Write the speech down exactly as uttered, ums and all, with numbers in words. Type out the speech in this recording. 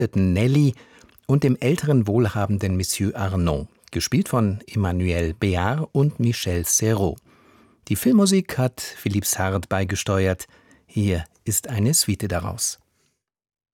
Nelly und dem älteren wohlhabenden Monsieur Arnaud, gespielt von Emmanuel Béard und Michel Serrault. Die Filmmusik hat Philippe Sard beigesteuert. Hier ist eine Suite daraus.